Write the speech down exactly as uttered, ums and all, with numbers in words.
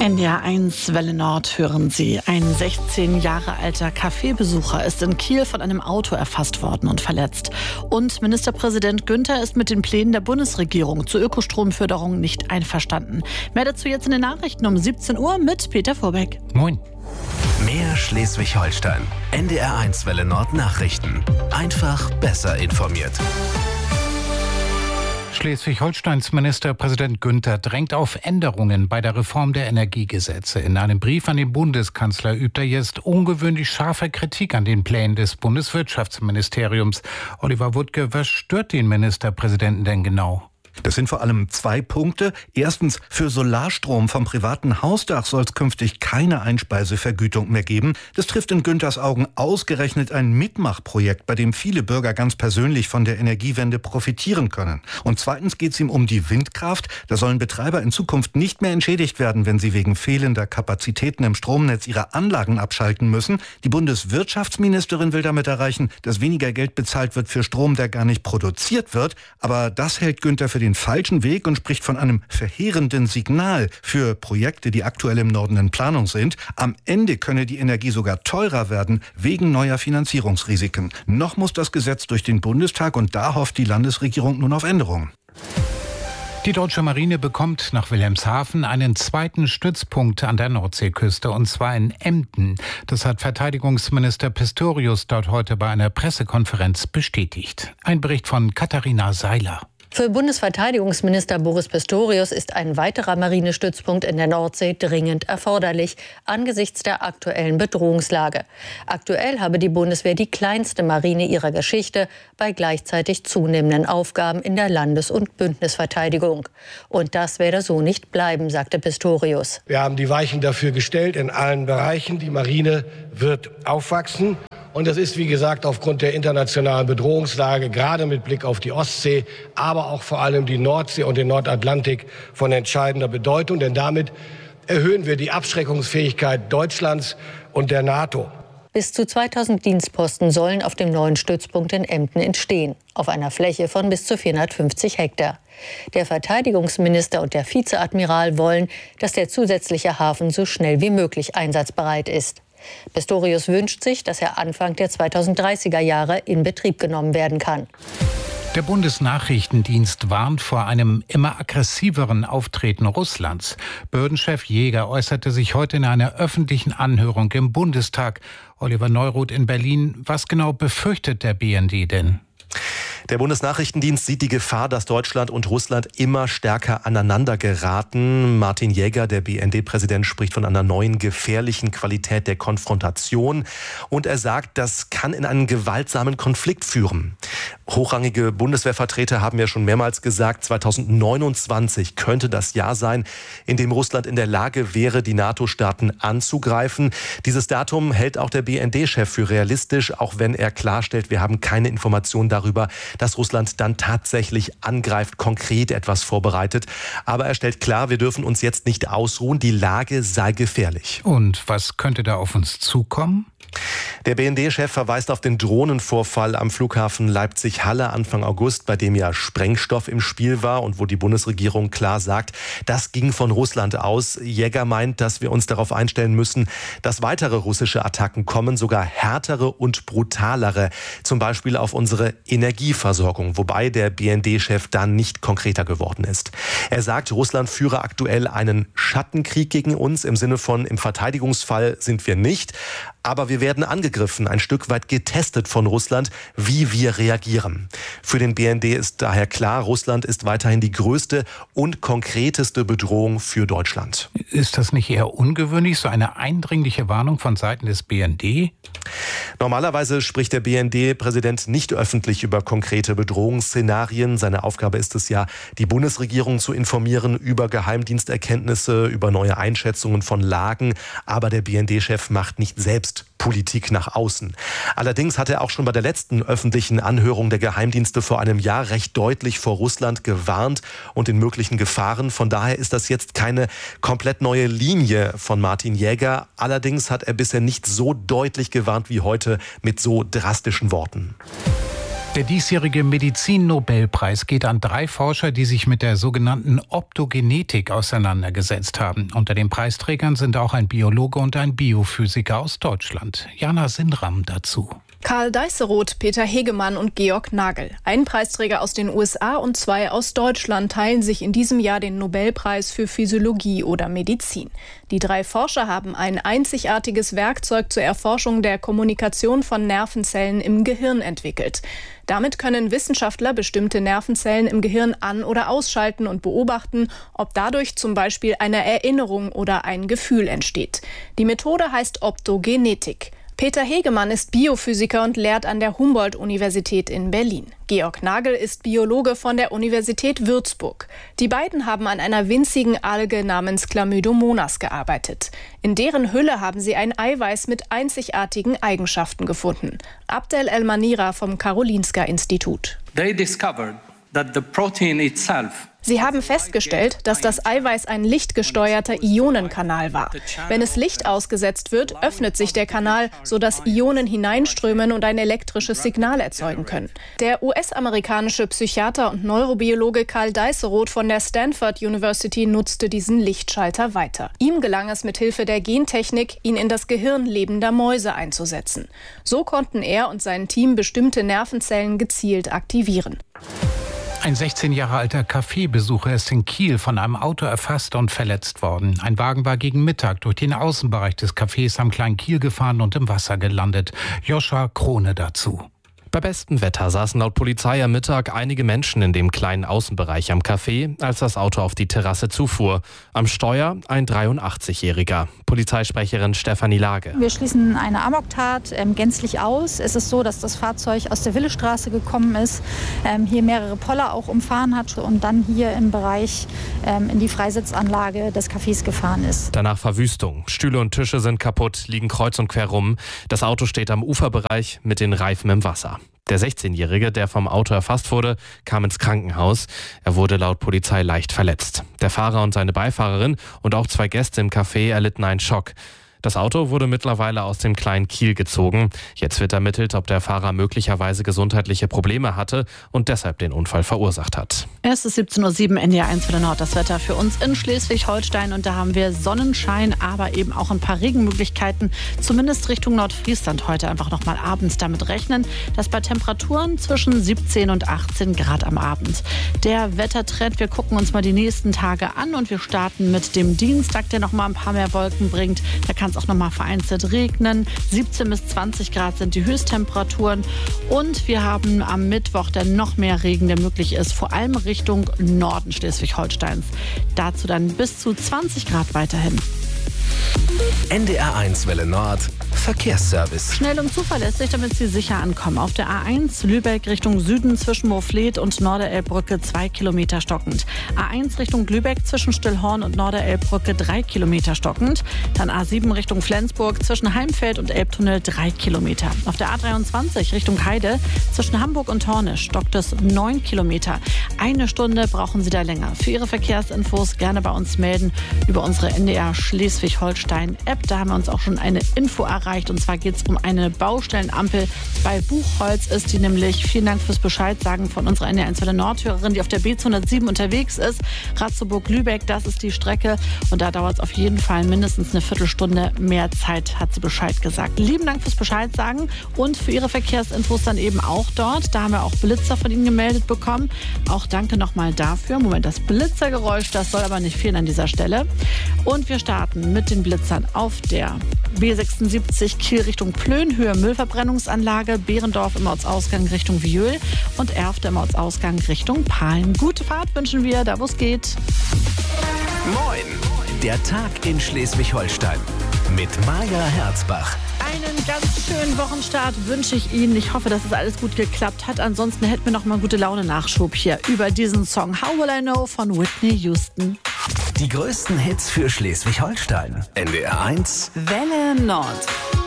N D R eins Welle Nord hören Sie. Ein sechzehn Jahre alter Kaffeebesucher ist in Kiel von einem Auto erfasst worden und verletzt. Und Ministerpräsident Günther ist mit den Plänen der Bundesregierung zur Ökostromförderung nicht einverstanden. Mehr dazu jetzt in den Nachrichten um siebzehn Uhr mit Peter Vorbeck. Moin. Mehr Schleswig-Holstein. N D R eins Welle Nord Nachrichten. Einfach besser informiert. Schleswig-Holsteins Ministerpräsident Günther drängt auf Änderungen bei der Reform der Energiegesetze. In einem Brief an den Bundeskanzler übt er jetzt ungewöhnlich scharfe Kritik an den Plänen des Bundeswirtschaftsministeriums. Oliver Wuttke, was stört den Ministerpräsidenten denn genau? Das sind vor allem zwei Punkte. Erstens, für Solarstrom vom privaten Hausdach soll es künftig keine Einspeisevergütung mehr geben. Das trifft in Günthers Augen ausgerechnet ein Mitmachprojekt, bei dem viele Bürger ganz persönlich von der Energiewende profitieren können. Und zweitens geht es ihm um die Windkraft. Da sollen Betreiber in Zukunft nicht mehr entschädigt werden, wenn sie wegen fehlender Kapazitäten im Stromnetz ihre Anlagen abschalten müssen. Die Bundeswirtschaftsministerin will damit erreichen, dass weniger Geld bezahlt wird für Strom, der gar nicht produziert wird. Aber das hält Günther für den falschen Weg und spricht von einem verheerenden Signal für Projekte, die aktuell im Norden in Planung sind. Am Ende könne die Energie sogar teurer werden, wegen neuer Finanzierungsrisiken. Noch muss das Gesetz durch den Bundestag und da hofft die Landesregierung nun auf Änderungen. Die deutsche Marine bekommt nach Wilhelmshaven einen zweiten Stützpunkt an der Nordseeküste, und zwar in Emden. Das hat Verteidigungsminister Pistorius dort heute bei einer Pressekonferenz bestätigt. Ein Bericht von Katharina Seiler. Für Bundesverteidigungsminister Boris Pistorius ist ein weiterer Marinestützpunkt in der Nordsee dringend erforderlich, angesichts der aktuellen Bedrohungslage. Aktuell habe die Bundeswehr die kleinste Marine ihrer Geschichte bei gleichzeitig zunehmenden Aufgaben in der Landes- und Bündnisverteidigung. Und das werde so nicht bleiben, sagte Pistorius. Wir haben die Weichen dafür gestellt in allen Bereichen. Die Marine wird aufwachsen. Und das ist, wie gesagt, aufgrund der internationalen Bedrohungslage, gerade mit Blick auf die Ostsee, aber auch vor allem die Nordsee und den Nordatlantik von entscheidender Bedeutung. Denn damit erhöhen wir die Abschreckungsfähigkeit Deutschlands und der NATO. Bis zu zweitausend Dienstposten sollen auf dem neuen Stützpunkt in Emden entstehen, auf einer Fläche von bis zu vierhundertfünfzig Hektar. Der Verteidigungsminister und der Vizeadmiral wollen, dass der zusätzliche Hafen so schnell wie möglich einsatzbereit ist. Pistorius wünscht sich, dass er Anfang der zweitausenddreißiger Jahre in Betrieb genommen werden kann. Der Bundesnachrichtendienst warnt vor einem immer aggressiveren Auftreten Russlands. Behördenchef Jäger äußerte sich heute in einer öffentlichen Anhörung im Bundestag. Oliver Neuroth in Berlin. Was genau befürchtet der B N D denn? Der Bundesnachrichtendienst sieht die Gefahr, dass Deutschland und Russland immer stärker aneinander geraten. Martin Jäger, der B N D-Präsident, spricht von einer neuen gefährlichen Qualität der Konfrontation. Und er sagt, das kann in einen gewaltsamen Konflikt führen. Hochrangige Bundeswehrvertreter haben ja schon mehrmals gesagt, zweitausendneunundzwanzig könnte das Jahr sein, in dem Russland in der Lage wäre, die NATO-Staaten anzugreifen. Dieses Datum hält auch der B N D-Chef für realistisch, auch wenn er klarstellt, wir haben keine Informationen darüber, dass Russland dann tatsächlich angreift, konkret etwas vorbereitet. Aber er stellt klar, wir dürfen uns jetzt nicht ausruhen, die Lage sei gefährlich. Und was könnte da auf uns zukommen? Der B N D-Chef verweist auf den Drohnenvorfall am Flughafen Leipzig-Halle Anfang August, bei dem ja Sprengstoff im Spiel war und wo die Bundesregierung klar sagt, das ging von Russland aus. Jäger meint, dass wir uns darauf einstellen müssen, dass weitere russische Attacken kommen, sogar härtere und brutalere, zum Beispiel auf unsere Energieversorgung, wobei der B N D-Chef dann nicht konkreter geworden ist. Er sagt, Russland führe aktuell einen Schattenkrieg gegen uns, im Sinne von, im Verteidigungsfall sind wir nicht, aber wir werden angegriffen, ein Stück weit getestet von Russland, wie wir reagieren. Für den B N D ist daher klar, Russland ist weiterhin die größte und konkreteste Bedrohung für Deutschland. Ist das nicht eher ungewöhnlich, so eine eindringliche Warnung von Seiten des B N D? Normalerweise spricht der B N D-Präsident nicht öffentlich über konkrete Bedrohungsszenarien. Seine Aufgabe ist es ja, die Bundesregierung zu informieren über Geheimdiensterkenntnisse, über neue Einschätzungen von Lagen. Aber der B N D-Chef macht nicht selbst Politik nach außen. Allerdings hat er auch schon bei der letzten öffentlichen Anhörung der Geheimdienste vor einem Jahr recht deutlich vor Russland gewarnt und den möglichen Gefahren. Von daher ist das jetzt keine komplett neue Linie von Martin Jäger. Allerdings hat er bisher nicht so deutlich gewarnt wie heute mit so drastischen Worten. Der diesjährige Medizin-Nobelpreis geht an drei Forscher, die sich mit der sogenannten Optogenetik auseinandergesetzt haben. Unter den Preisträgern sind auch ein Biologe und ein Biophysiker aus Deutschland. Jana Sindram dazu. Karl Deisseroth, Peter Hegemann und Georg Nagel. Ein Preisträger aus den U S A und zwei aus Deutschland teilen sich in diesem Jahr den Nobelpreis für Physiologie oder Medizin. Die drei Forscher haben ein einzigartiges Werkzeug zur Erforschung der Kommunikation von Nervenzellen im Gehirn entwickelt. Damit können Wissenschaftler bestimmte Nervenzellen im Gehirn an- oder ausschalten und beobachten, ob dadurch zum Beispiel eine Erinnerung oder ein Gefühl entsteht. Die Methode heißt Optogenetik. Peter Hegemann ist Biophysiker und lehrt an der Humboldt-Universität in Berlin. Georg Nagel ist Biologe von der Universität Würzburg. Die beiden haben an einer winzigen Alge namens Chlamydomonas gearbeitet. In deren Hülle haben sie ein Eiweiß mit einzigartigen Eigenschaften gefunden. Abdel El-Manira vom Karolinska-Institut. They discovered that the protein itself Sie haben festgestellt, dass das Eiweiß ein lichtgesteuerter Ionenkanal war. Wenn es Licht ausgesetzt wird, öffnet sich der Kanal, sodass Ionen hineinströmen und ein elektrisches Signal erzeugen können. Der U S-amerikanische Psychiater und Neurobiologe Karl Deisseroth von der Stanford University nutzte diesen Lichtschalter weiter. Ihm gelang es mit Hilfe der Gentechnik, ihn in das Gehirn lebender Mäuse einzusetzen. So konnten er und sein Team bestimmte Nervenzellen gezielt aktivieren. Ein sechzehn Jahre alter Kaffeebesucher ist in Kiel von einem Auto erfasst und verletzt worden. Ein Wagen war gegen Mittag durch den Außenbereich des Cafés am Kleinen Kiel gefahren und im Wasser gelandet. Joscha Krone dazu. Bei bestem Wetter saßen laut Polizei am Mittag einige Menschen in dem kleinen Außenbereich am Café, als das Auto auf die Terrasse zufuhr. Am Steuer ein dreiundachtzigjähriger. Polizeisprecherin Stefanie Lage. Wir schließen eine Amoktat ähm, gänzlich aus. Es ist so, dass das Fahrzeug aus der Willestraße gekommen ist, ähm, hier mehrere Poller auch umfahren hat und dann hier im Bereich ähm, in die Freisitzanlage des Cafés gefahren ist. Danach Verwüstung. Stühle und Tische sind kaputt, liegen kreuz und quer rum. Das Auto steht am Uferbereich mit den Reifen im Wasser. Der sechzehnjährige, der vom Auto erfasst wurde, kam ins Krankenhaus. Er wurde laut Polizei leicht verletzt. Der Fahrer und seine Beifahrerin und auch zwei Gäste im Café erlitten einen Schock. Das Auto wurde mittlerweile aus dem Kleinen Kiel gezogen. Jetzt wird ermittelt, ob der Fahrer möglicherweise gesundheitliche Probleme hatte und deshalb den Unfall verursacht hat. Es ist siebzehn Uhr sieben, N D R eins für den Nord, das Wetter für uns in Schleswig-Holstein. Und da haben wir Sonnenschein, aber eben auch ein paar Regenmöglichkeiten. Zumindest Richtung Nordfriesland heute einfach noch mal abends damit rechnen, dass bei Temperaturen zwischen siebzehn und achtzehn Grad am Abend. Der Wettertrend, wir gucken uns mal die nächsten Tage an und wir starten mit dem Dienstag, der noch mal ein paar mehr Wolken bringt. Da kann es auch noch mal vereinzelt regnen. siebzehn bis zwanzig Grad sind die Höchsttemperaturen. Und wir haben am Mittwoch dann noch mehr Regen, der möglich ist, vor allem Richtung Norden Schleswig-Holsteins. Dazu dann bis zu zwanzig Grad weiterhin. N D R eins Welle Nord Verkehrsservice. Schnell und zuverlässig, damit Sie sicher ankommen. Auf der A eins Lübeck Richtung Süden zwischen Moorfleet und Norderelbbrücke zwei Kilometer stockend. A eins Richtung Lübeck zwischen Stillhorn und Norderelbbrücke drei Kilometer stockend. Dann A sieben Richtung Flensburg zwischen Heimfeld und Elbtunnel drei Kilometer. Auf der A dreiundzwanzig Richtung Heide zwischen Hamburg und Hornisch stockt es neun Kilometer. Eine Stunde brauchen Sie da länger. Für Ihre Verkehrsinfos gerne bei uns melden über unsere N D R Schleswig-Holstein-App. Da haben wir uns auch schon eine Info erreicht. Und zwar geht es um eine Baustellenampel bei Buchholz ist die nämlich. Vielen Dank fürs Bescheid sagen von unserer N D R eins Welle Nord-Hörerin, die auf der B zweihundertsieben unterwegs ist. Ratzeburg-Lübeck, das ist die Strecke. Und da dauert es auf jeden Fall mindestens eine Viertelstunde mehr Zeit, hat sie Bescheid gesagt. Lieben Dank fürs Bescheid sagen und für Ihre Verkehrsinfos dann eben auch dort. Da haben wir auch Blitzer von Ihnen gemeldet bekommen. Auch danke nochmal dafür. Moment, das Blitzergeräusch, das soll aber nicht fehlen an dieser Stelle. Und wir starten mit den Blitzern auf der B sechsundsiebzig Kiel Richtung Plön, Höhe Müllverbrennungsanlage, Behrendorf im Ortsausgang Richtung Viöl und Erfte im Ortsausgang Richtung Pahlen. Gute Fahrt wünschen wir, da wo es geht. Moin, der Tag in Schleswig-Holstein mit Maja Herzbach. Einen ganz schönen Wochenstart wünsche ich Ihnen. Ich hoffe, dass es alles gut geklappt hat. Ansonsten hätten wir noch mal gute Laune-Nachschub hier über diesen Song How Will I Know von Whitney Houston. Die größten Hits für Schleswig-Holstein. N D R eins Welle Nord.